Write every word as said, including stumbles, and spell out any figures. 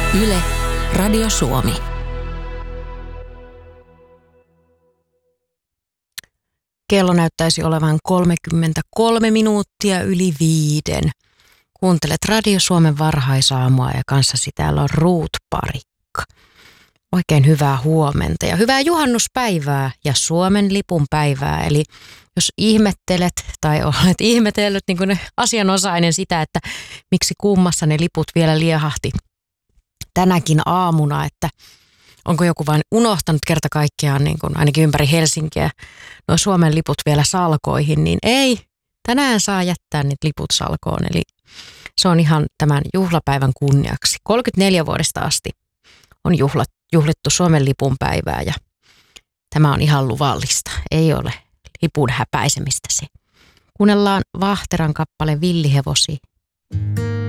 Yle, Radio Suomi. Kello näyttäisi olevan kolmekymmentäkolme minuuttia yli viiden. Kuuntelet Radio Suomen varhaisaamua ja kanssasi täällä on Ruut Parikka. Oikein hyvää huomenta ja hyvää juhannuspäivää ja Suomen lipun päivää. Eli jos ihmettelet tai olet ihmetellyt niin kuin asianosainen sitä, että miksi kummassa ne liput vielä liehahti tänäkin aamuna, että onko joku vain unohtanut kerta kaikkiaan niin kuin ainakin ympäri Helsinkiä nuo Suomen liput vielä salkoihin, niin ei, tänään saa jättää niitä liput salkoon. Eli se on ihan tämän juhlapäivän kunniaksi. kolmekymmentäneljä vuodesta asti on juhlat, juhlittu Suomen lipun päivää ja tämä on ihan luvallista. Ei ole lipun häpäisemistä se. Kuunnellaan Vahteran kappale Villihevosi.